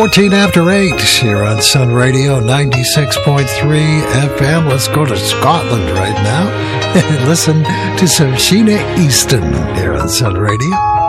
14 after 8 here on Sun Radio 96.3 FM. Let's go to Scotland right now and listen to some Sheena Easton here on Sun Radio.